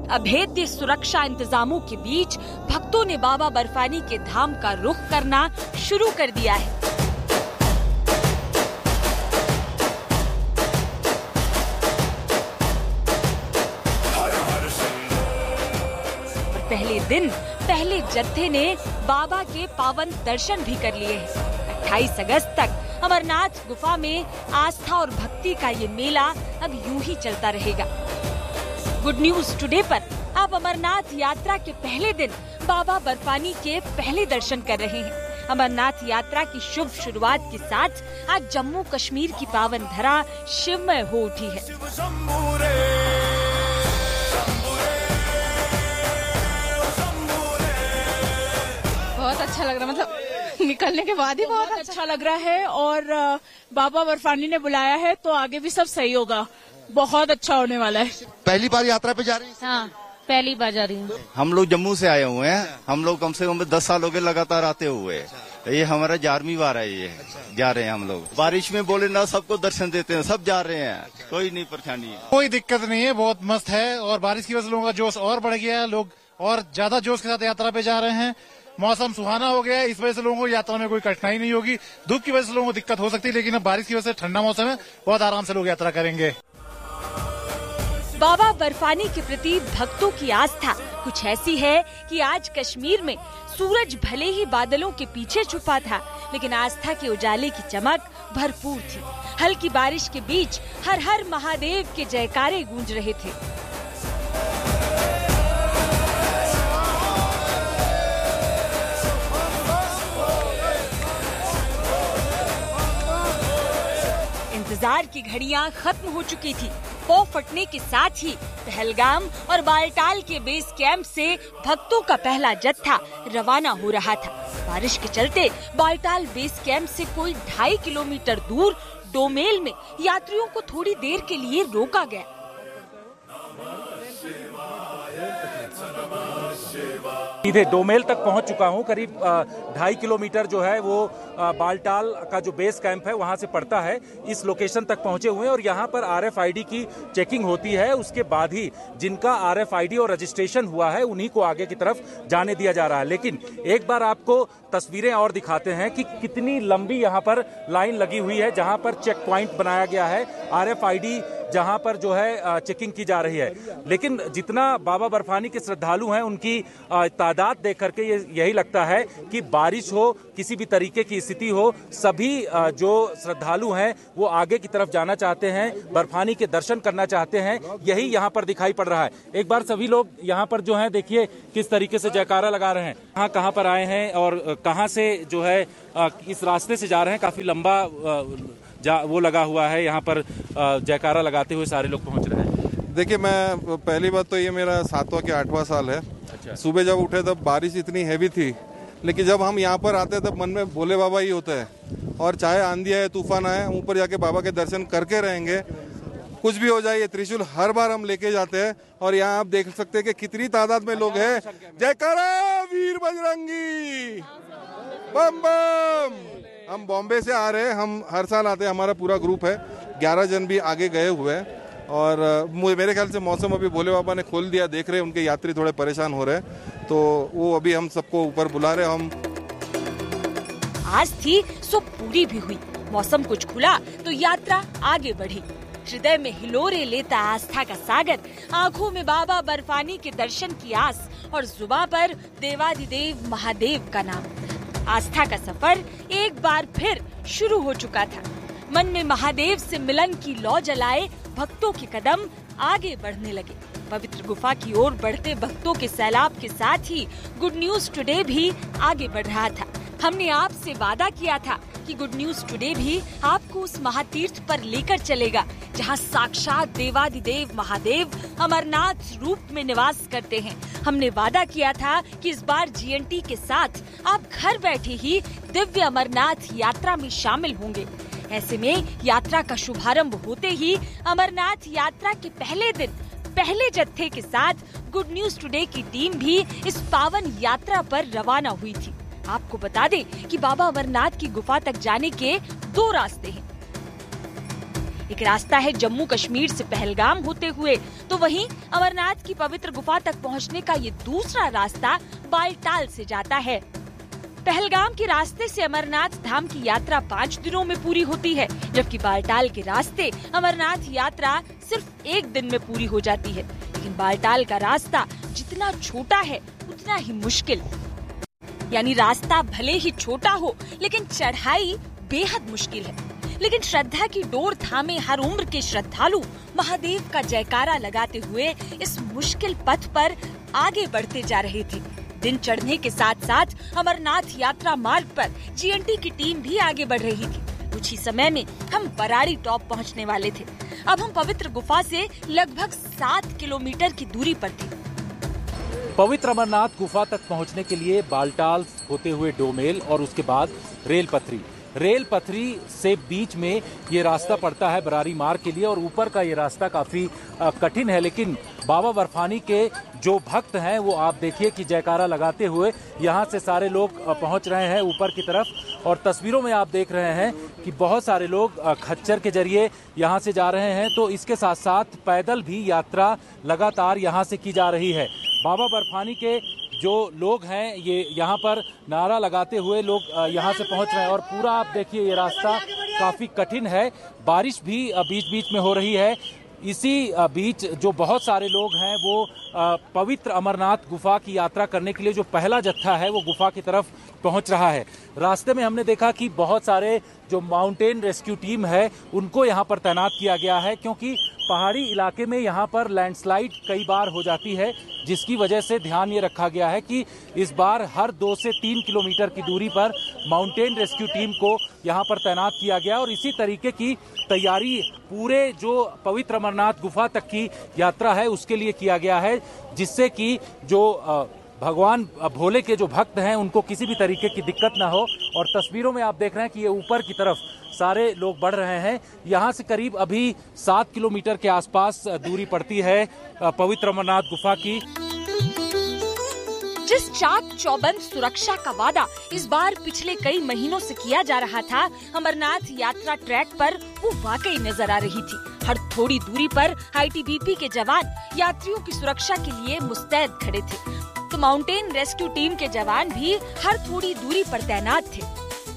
अभेद्य सुरक्षा इंतजामों के बीच भक्तों ने बाबा बर्फानी के धाम का रुख करना शुरू कर दिया है। पहले दिन पहले जत्थे ने बाबा के पावन दर्शन भी कर लिए हैं। 28 अगस्त तक अमरनाथ गुफा में आस्था और भक्ति का ये मेला अब यूं ही चलता रहेगा। गुड न्यूज टुडे पर आप अमरनाथ यात्रा के पहले दिन बाबा बर्फानी के पहले दर्शन कर रहे हैं। अमरनाथ यात्रा की शुभ शुरुआत के साथ आज जम्मू कश्मीर की पावन धरा शिवमय हो उठी है। बहुत अच्छा लग रहा है, मतलब निकलने के बाद ही बहुत अच्छा लग रहा है। और बाबा बर्फानी ने बुलाया है तो आगे भी सब सही होगा, बहुत अच्छा होने वाला है। पहली बार यात्रा पे जा रही हैं? हाँ, पहली बार जा रही हूँ। हम लोग जम्मू से आए हुए हैं। हम लोग कम से कम 10 साल हो गए लगातार आते हुए। ये हमारा 11वीं बार है, ये जा रहे हैं हम लोग। बारिश में बोले ना सबको दर्शन देते हैं, सब जा रहे हैं, कोई नहीं परेशानी है, कोई दिक्कत नहीं है, बहुत मस्त है। और बारिश की वजह से लोगों का जोश और बढ़ गया है, लोग और ज्यादा जोश के साथ यात्रा पे जा रहे हैं। मौसम सुहाना हो गया है, इस वजह से लोगों को यात्रा में कोई कठिनाई नहीं होगी। धूप की वजह से लोगों को दिक्कत हो सकती है, लेकिन अब बारिश की वजह से ठंडा मौसम है, बहुत आराम से लोग यात्रा करेंगे। बाबा बर्फानी के प्रति भक्तों की आस्था कुछ ऐसी है कि आज कश्मीर में सूरज भले ही बादलों के पीछे छुपा था, लेकिन आस्था के उजाले की चमक भरपूर थी। हल्की बारिश के बीच हर हर महादेव के जयकारे गूंज रहे थे। इंतजार की घड़ियां खत्म हो चुकी थी। पौ फटने के साथ ही पहलगाम और बालटाल के बेस कैंप से भक्तों का पहला जत्था रवाना हो रहा था। बारिश के चलते बालटाल बेस कैंप से कोई 2.5 किलोमीटर दूर डोमेल में यात्रियों को थोड़ी देर के लिए रोका गया। सीधे डोमेल तक पहुंच चुका हूं। करीब 2.5 किलोमीटर जो है वो बालटाल का जो बेस कैंप है वहां से पड़ता है। इस लोकेशन तक पहुंचे हुए हैं और यहां पर RFID की चेकिंग होती है। उसके बाद ही जिनका RFID और रजिस्ट्रेशन हुआ है उन्हीं को आगे की तरफ जाने दिया जा रहा है। लेकिन एक बार आपको तस्वीरें और दिखाते हैं कि कितनी लंबी यहां पर लाइन लगी हुई है, जहां पर चेक पॉइंट बनाया गया है, RFID जहां पर जो है चेकिंग की जा रही है। लेकिन जितना बाबा बर्फानी के श्रद्धालु हैं उनकी तादाद देख करके यही लगता है कि बारिश हो, किसी भी तरीके की स्थिति हो, सभी जो श्रद्धालु हैं वो आगे की तरफ जाना चाहते हैं, बर्फानी के दर्शन करना चाहते हैं। यही यहाँ पर दिखाई पड़ रहा है। एक बार सभी लोग यहाँ पर जो है देखिए किस तरीके से जयकारा लगा रहे हैं। कहाँ पर आए हैं और कहाँ से जो है इस रास्ते से जा रहे हैं। काफी लंबा वो लगा हुआ है, यहाँ पर जयकारा लगाते हुए सारे लोग पहुंच रहे हैं। देखिए, मैं पहली बात तो ये मेरा 7वां कि 8वां साल है। अच्छा। सुबह जब उठे तब बारिश इतनी हैवी थी, लेकिन जब हम यहाँ पर आते हैं तब मन में भोले बाबा ही होता है। और चाहे आंधी आए तूफान आए, ऊपर जाके बाबा के दर्शन करके रहेंगे। कुछ भी हो जाए, ये त्रिशूल हर बार हम लेके जाते हैं। और यहाँ आप देख सकते हैं कि कितनी तादाद में लोग हैं। जयकारा वीर बजरंगी, बम बम। हम बॉम्बे से आ रहे हैं, हम हर साल आते हैं, हमारा पूरा ग्रुप है। 11 जन भी आगे गए हुए हैं। और मेरे ख्याल से मौसम अभी भोले बाबा ने खोल दिया, देख रहे हैं उनके यात्री थोड़े परेशान हो रहे हैं, तो वो अभी हम सबको ऊपर बुला रहे हैं। हम आज थी सो पूरी भी हुई। मौसम कुछ खुला तो यात्रा आगे बढ़ी। हृदय में हिलोरे लेता आस्था का सागर, आंखों में बाबा बर्फानी के दर्शन की आस और जुबां पर देवादिदेव महादेव का नाम। आस्था का सफर एक बार फिर शुरू हो चुका था। मन में महादेव से मिलन की लौ जलाए भक्तों के कदम आगे बढ़ने लगे। पवित्र गुफा की ओर बढ़ते भक्तों के सैलाब के साथ ही गुड न्यूज टुडे भी आगे बढ़ रहा था। हमने आपसे वादा किया था कि गुड न्यूज टुडे भी आपको उस महातीर्थ पर लेकर चलेगा जहां साक्षात देवादिदेव महादेव अमरनाथ रूप में निवास करते हैं। हमने वादा किया था कि इस बार GNT के साथ आप घर बैठे ही दिव्य अमरनाथ यात्रा में शामिल होंगे। ऐसे में यात्रा का शुभारंभ होते ही अमरनाथ यात्रा के पहले दिन पहले जत्थे के साथ गुड न्यूज टुडे की टीम भी इस पावन यात्रा पर रवाना हुई थी। आपको बता दें कि बाबा अमरनाथ की गुफा तक जाने के 2 रास्ते हैं। एक रास्ता है जम्मू कश्मीर से पहलगाम होते हुए, तो वहीं अमरनाथ की पवित्र गुफा तक पहुंचने का ये दूसरा रास्ता बालटाल से जाता है। पहलगाम के रास्ते से अमरनाथ धाम की यात्रा 5 दिनों में पूरी होती है, जबकि बालटाल के रास्ते अमरनाथ यात्रा सिर्फ 1 दिन में पूरी हो जाती है। लेकिन बालटाल का रास्ता जितना छोटा है उतना ही मुश्किल, यानी रास्ता भले ही छोटा हो लेकिन चढ़ाई बेहद मुश्किल है। लेकिन श्रद्धा की डोर थामे हर उम्र के श्रद्धालु महादेव का जयकारा लगाते हुए इस मुश्किल पथ पर आगे बढ़ते जा रहे थे। दिन चढ़ने के साथ साथ अमरनाथ यात्रा मार्ग पर जीएनटी की टीम भी आगे बढ़ रही थी। कुछ ही समय में हम बरारी टॉप पहुंचने वाले थे। अब हम पवित्र गुफा से लगभग 7 किलोमीटर की दूरी पर थे। पवित्र अमरनाथ गुफा तक पहुंचने के लिए बालटाल होते हुए डोमेल और उसके बाद रेल पथरी से बीच में ये रास्ता पड़ता है बरारी मार्ग के लिए, और ऊपर का ये रास्ता काफी कठिन है। लेकिन बाबा बर्फानी के जो भक्त हैं वो आप देखिए कि जयकारा लगाते हुए यहाँ से सारे लोग पहुँच रहे हैं ऊपर की तरफ। और तस्वीरों में आप देख रहे हैं कि बहुत सारे लोग खच्चर के जरिए यहाँ से जा रहे हैं, तो इसके साथ साथ पैदल भी यात्रा लगातार यहाँ से की जा रही है। बाबा बर्फानी के जो लोग हैं ये यहाँ पर नारा लगाते हुए लोग यहाँ से पहुँच रहे हैं। और पूरा आप देखिए ये रास्ता काफी कठिन है, बारिश भी बीच बीच में हो रही है। इसी बीच जो बहुत सारे लोग हैं वो पवित्र अमरनाथ गुफा की यात्रा करने के लिए जो पहला जत्था है वो गुफा की तरफ पहुंच रहा है। रास्ते में हमने देखा कि बहुत सारे जो माउंटेन रेस्क्यू टीम है उनको यहाँ पर तैनात किया गया है, क्योंकि पहाड़ी इलाके में यहाँ पर लैंडस्लाइड कई बार हो जाती है, जिसकी वजह से ध्यान ये रखा गया है कि इस बार हर 2 से 3 किलोमीटर की दूरी पर माउंटेन रेस्क्यू टीम को यहाँ पर तैनात किया गया। और इसी तरीके की तैयारी पूरे जो पवित्र अमरनाथ गुफा तक की यात्रा है उसके लिए किया गया है, जिससे कि जो भगवान भोले के जो भक्त हैं उनको किसी भी तरीके की दिक्कत ना हो। और तस्वीरों में आप देख रहे हैं कि ये ऊपर की तरफ सारे लोग बढ़ रहे हैं। यहाँ से करीब अभी 7 किलोमीटर के आसपास दूरी पड़ती है पवित्र अमरनाथ गुफा की। जिस चाक चौबंद सुरक्षा का वादा इस बार पिछले कई महीनों से किया जा रहा था, अमरनाथ यात्रा ट्रैक पर वो वाकई नजर आ रही थी। हर थोड़ी दूरी पर आईटीबीपी के जवान यात्रियों की सुरक्षा के लिए मुस्तैद खड़े थे, तो माउंटेन रेस्क्यू टीम के जवान भी हर थोड़ी दूरी पर तैनात थे।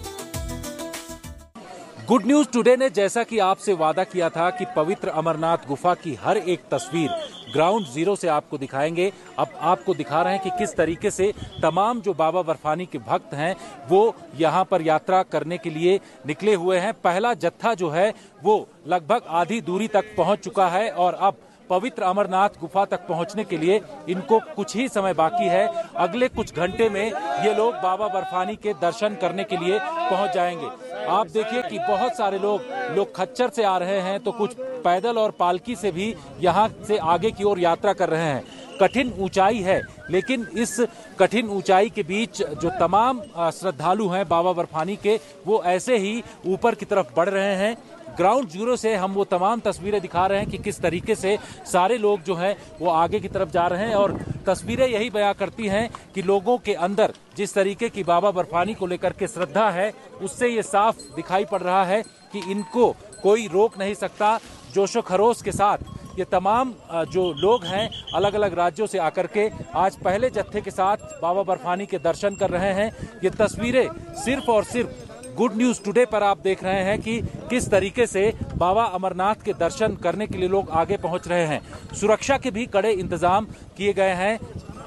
गुड न्यूज टुडे ने जैसा कि आपसे वादा किया था कि पवित्र अमरनाथ गुफा की हर एक तस्वीर ग्राउंड जीरो से आपको दिखाएंगे। अब आपको दिखा रहे हैं कि किस तरीके से तमाम जो बाबा बर्फानी के भक्त हैं वो यहाँ पर यात्रा करने के लिए निकले हुए हैं। पहला जत्था जो है वो लगभग आधी दूरी तक पहुँच चुका है और अब पवित्र अमरनाथ गुफा तक पहुंचने के लिए इनको कुछ ही समय बाकी है। अगले कुछ घंटे में ये लोग बाबा बर्फानी के दर्शन करने के लिए पहुंच जाएंगे। आप देखिए कि बहुत सारे लोग खच्चर से आ रहे हैं, तो कुछ पैदल और पालकी से भी यहाँ से आगे की ओर यात्रा कर रहे हैं। कठिन ऊंचाई है, लेकिन इस कठिन ऊंचाई के बीच जो तमाम श्रद्धालु हैं बाबा बर्फानी के, वो ऐसे ही ऊपर की तरफ बढ़ रहे हैं। ग्राउंड जीरो से हम वो तमाम तस्वीरें दिखा रहे हैं कि किस तरीके से सारे लोग जो हैं वो आगे की तरफ जा रहे हैं। और तस्वीरें यही बयां करती हैं कि लोगों के अंदर जिस तरीके की बाबा बर्फानी को लेकर के श्रद्धा है, उससे ये साफ दिखाई पड़ रहा है कि इनको कोई रोक नहीं सकता। जोशो खरोश के साथ ये तमाम जो लोग हैं अलग अलग राज्यों से आकर के आज पहले जत्थे के साथ बाबा बर्फानी के दर्शन कर रहे हैं। ये तस्वीरें सिर्फ और सिर्फ गुड न्यूज टुडे पर आप देख रहे हैं कि किस तरीके से बाबा अमरनाथ के दर्शन करने के लिए लोग आगे पहुंच रहे हैं। सुरक्षा के भी कड़े इंतजाम किए गए हैं।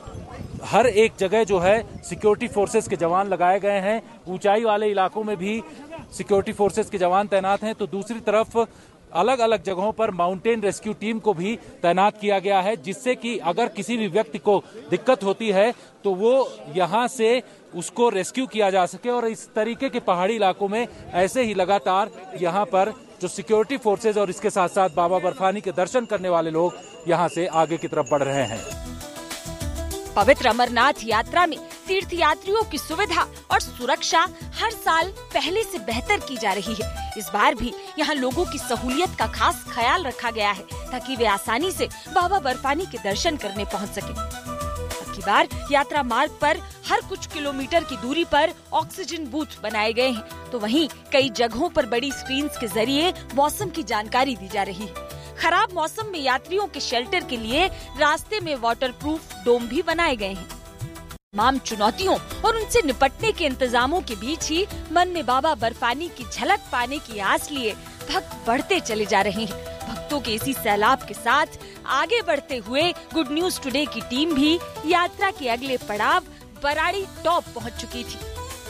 हर एक जगह जो है सिक्योरिटी फोर्सेस के जवान लगाए गए हैं। ऊंचाई वाले इलाकों में भी सिक्योरिटी फोर्सेस के जवान तैनात हैं, तो दूसरी तरफ अलग अलग जगहों पर माउंटेन रेस्क्यू टीम को भी तैनात किया गया है, जिससे कि अगर किसी भी व्यक्ति को दिक्कत होती है तो वो यहाँ से उसको रेस्क्यू किया जा सके। और इस तरीके के पहाड़ी इलाकों में ऐसे ही लगातार यहाँ पर जो सिक्योरिटी फोर्सेज और इसके साथ साथ बाबा बर्फानी के दर्शन करने वाले लोग यहाँ से आगे की तरफ बढ़ रहे हैं। पवित्र अमरनाथ यात्रा में तीर्थयात्रियों की सुविधा और सुरक्षा हर साल पहले से बेहतर की जा रही है। इस बार भी यहाँ लोगों की सहूलियत का खास ख्याल रखा गया है, ताकि वे आसानी से बाबा बर्फानी के दर्शन करने पहुँच सके। की बार यात्रा मार्ग पर हर कुछ किलोमीटर की दूरी पर ऑक्सीजन बूथ बनाए गए हैं, तो वहीं कई जगहों पर बड़ी स्क्रीन्स के जरिए मौसम की जानकारी दी जा रही है। खराब मौसम में यात्रियों के शेल्टर के लिए रास्ते में वाटरप्रूफ डोम भी बनाए गए हैं। तमाम चुनौतियों और उनसे निपटने के इंतजामों के बीच ही मन में बाबा बर्फानी की झलक पाने की आस लिए भक्त बढ़ते चले जा रहे हैं। भक्तों के इसी सैलाब के साथ आगे बढ़ते हुए गुड न्यूज टुडे की टीम भी यात्रा के अगले पड़ाव बराड़ी टॉप पहुंच चुकी थी।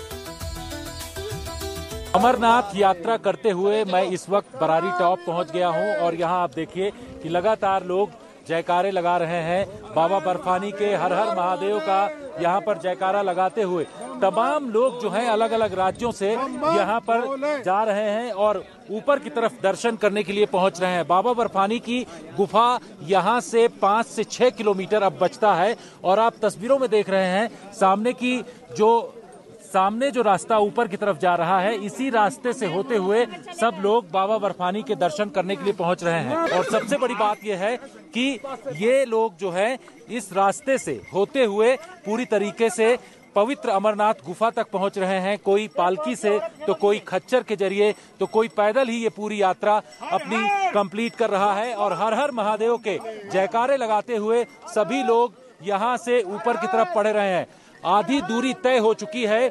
अमरनाथ यात्रा करते हुए मैं इस वक्त बराड़ी टॉप पहुंच गया हूं और यहां आप देखिए कि लगातार लोग जयकारे लगा रहे हैं। बाबा बर्फानी के हर हर महादेव का यहां पर जयकारा लगाते हुए तमाम लोग जो हैं अलग अलग राज्यों से यहां पर जा रहे हैं और ऊपर की तरफ दर्शन करने के लिए पहुंच रहे हैं। बाबा बर्फानी की गुफा यहां से 5 से 6 किलोमीटर अब बचता है और आप तस्वीरों में देख रहे हैं सामने जो रास्ता ऊपर की तरफ जा रहा है, इसी रास्ते से होते हुए सब लोग बाबा बर्फानी के दर्शन करने के लिए पहुंच रहे हैं। और सबसे बड़ी बात यह है कि ये लोग जो है इस रास्ते से होते हुए पूरी तरीके से पवित्र अमरनाथ गुफा तक पहुंच रहे हैं। कोई पालकी से तो कोई खच्चर के जरिए तो कोई पैदल ही ये पूरी यात्रा अपनी कंप्लीट कर रहा है और हर हर महादेव के जयकारे लगाते हुए सभी लोग यहाँ से ऊपर की तरफ बढ़ रहे हैं। आधी दूरी तय हो चुकी है।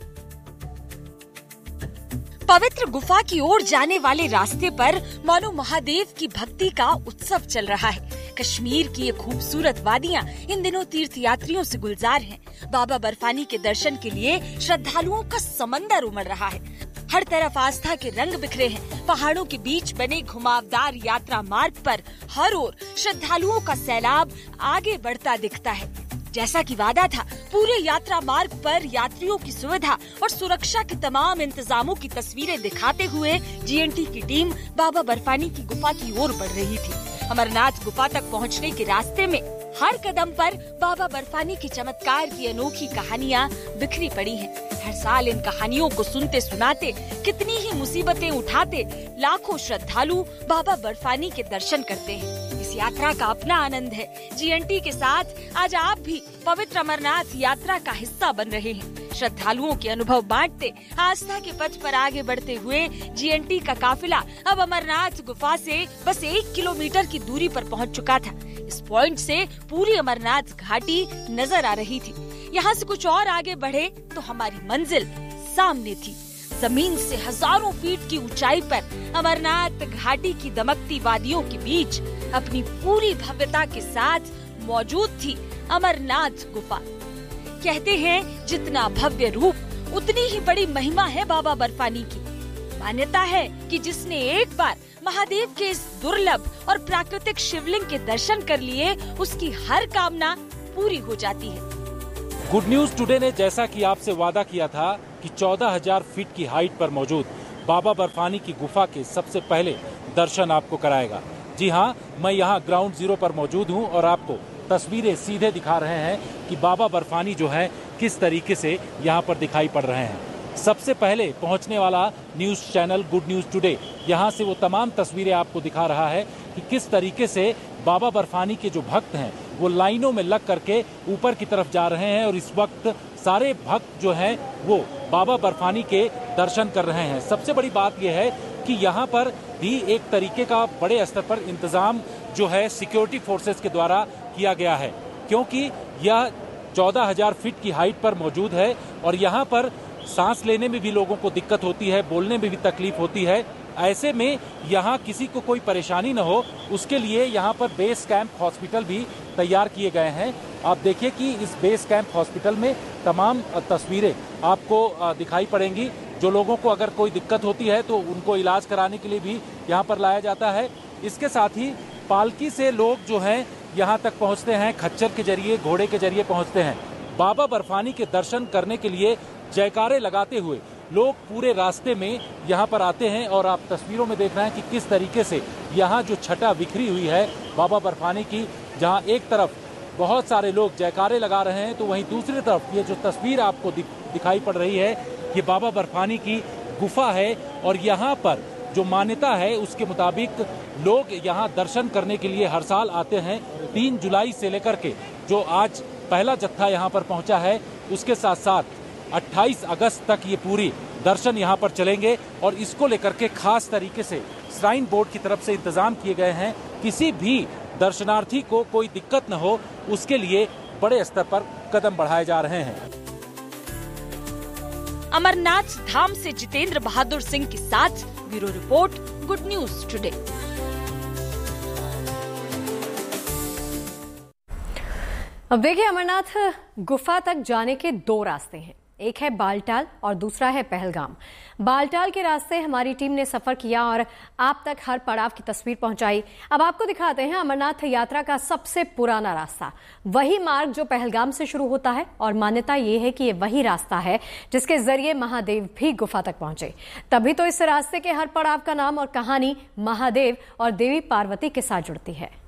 पवित्र गुफा की ओर जाने वाले रास्ते पर मानो महादेव की भक्ति का उत्सव चल रहा है। कश्मीर की ये खूबसूरत वादियां इन दिनों तीर्थ यात्रियों से गुलजार हैं। बाबा बर्फानी के दर्शन के लिए श्रद्धालुओं का समंदर उमड़ रहा है। हर तरफ आस्था के रंग बिखरे हैं। पहाड़ों के बीच बने घुमावदार यात्रा मार्ग पर हर ओर श्रद्धालुओं का सैलाब आगे बढ़ता दिखता है। जैसा कि वादा था, पूरे यात्रा मार्ग पर यात्रियों की सुविधा और सुरक्षा के तमाम इंतजामों की तस्वीरें दिखाते हुए जीएनटी की टीम बाबा बर्फानी की गुफा की ओर बढ़ रही थी। अमरनाथ गुफा तक पहुंचने के रास्ते में हर कदम पर बाबा बर्फानी के चमत्कार की अनोखी कहानियां बिखरी पड़ी हैं। हर साल इन कहानियों को सुनते सुनाते कितनी ही मुसीबतें उठाते लाखों श्रद्धालु बाबा बर्फानी के दर्शन करते हैं। इस यात्रा का अपना आनंद है। जीएनटी के साथ आज आप भी पवित्र अमरनाथ यात्रा का हिस्सा बन रहे हैं। श्रद्धालुओं के अनुभव बांटते आस्था के पथ पर आगे बढ़ते हुए जीएनटी का काफिला अब अमरनाथ गुफा से बस 1 किलोमीटर की दूरी पर पहुंच चुका था। इस पॉइंट से पूरी अमरनाथ घाटी नजर आ रही थी। यहाँ से कुछ और आगे बढ़े तो हमारी मंजिल सामने थी। जमीन से हजारों फीट की ऊंचाई पर अमरनाथ घाटी की दमकती वादियों के बीच अपनी पूरी भव्यता के साथ मौजूद थी अमरनाथ गुफा। कहते हैं जितना भव्य रूप उतनी ही बड़ी महिमा है बाबा बर्फानी की। मान्यता है कि जिसने एक बार महादेव के इस दुर्लभ और प्राकृतिक शिवलिंग के दर्शन कर लिए, उसकी हर कामना पूरी हो जाती है। गुड न्यूज टुडे ने जैसा कि आपसे वादा किया था कि 14,000 फीट की हाइट पर मौजूद बाबा बर्फानी की गुफा के सबसे पहले दर्शन आपको कराएगा। जी हाँ, मैं यहाँ ग्राउंड जीरो पर मौजूद हूँ और आपको तस्वीरें सीधे दिखा रहे हैं कि बाबा बर्फानी जो है किस तरीके से यहाँ पर दिखाई पड़ रहे हैं। सबसे पहले पहुंचने वाला news channel good news today यहाँ से वो तमाम तस्वीरें आपको दिखा रहा है कि किस तरीके से बाबा बर्फानी के जो भक्त हैं वो लाइनों में लग करके ऊपर की तरफ जा रहे हैं और इस वक्त सारे भक्त जो हैं वो बाबा बर्फानी के दर्शन कर रहे हैं। सबसे बड़ी बात यह है कि यहाँ पर भी एक तरीके का बड़े स्तर पर इंतजाम जो है सिक्योरिटी फोर्सेस के द्वारा किया गया है, क्योंकि यह 14,000 फीट की हाइट पर मौजूद है और यहाँ पर सांस लेने में भी लोगों को दिक्कत होती है, बोलने में भी तकलीफ होती है। ऐसे में यहाँ किसी को कोई परेशानी न हो, उसके लिए यहाँ पर बेस कैंप हॉस्पिटल भी तैयार किए गए हैं। आप देखिए कि इस बेस कैंप हॉस्पिटल में तमाम तस्वीरें आपको दिखाई पड़ेंगी। जो लोगों को अगर कोई दिक्कत होती है तो उनको इलाज कराने के लिए भी यहाँ पर लाया जाता है। इसके साथ ही पालकी से लोग जो हैं यहाँ तक पहुँचते हैं, खच्चर के जरिए, घोड़े के जरिए पहुँचते हैं। बाबा बर्फानी के दर्शन करने के लिए जयकारे लगाते हुए लोग पूरे रास्ते में यहाँ पर आते हैं और आप तस्वीरों में देख रहे हैं कि किस तरीके से यहाँ जो छटा बिखरी हुई है बाबा बर्फानी की, जहाँ एक तरफ बहुत सारे लोग जयकारे लगा रहे हैं तो वहीं दूसरी तरफ ये जो तस्वीर आपको दिखाई पड़ रही है ये बाबा बर्फानी की गुफा है। और यहाँ पर जो मान्यता है उसके मुताबिक लोग यहाँ दर्शन करने के लिए हर साल आते हैं। 3 जुलाई से लेकर के जो आज पहला जत्था यहाँ पर पहुंचा है। उसके साथ साथ 28 अगस्त तक ये पूरी दर्शन यहाँ पर चलेंगे और इसको लेकर के खास तरीके से श्राइन बोर्ड की तरफ से इंतजाम किए गए हैं। किसी भी दर्शनार्थी को कोई दिक्कत न हो, उसके लिए बड़े स्तर पर कदम बढ़ाए जा रहे हैं। अमरनाथ धाम से जितेंद्र बहादुर सिंह के साथ bureau report, good news today. अब देखिए, अमरनाथ गुफा तक जाने के 2 रास्ते हैं। एक है बालटाल और दूसरा है पहलगाम। बालटाल के रास्ते हमारी टीम ने सफर किया और आप तक हर पड़ाव की तस्वीर पहुंचाई। अब आपको दिखाते हैं अमरनाथ यात्रा का सबसे पुराना रास्ता, वही मार्ग जो पहलगाम से शुरू होता है। और मान्यता ये है कि ये वही रास्ता है जिसके जरिए महादेव भी गुफा तक पहुंचे। तभी तो इस रास्ते के हर पड़ाव का नाम और कहानी महादेव और देवी पार्वती के साथ जुड़ती है।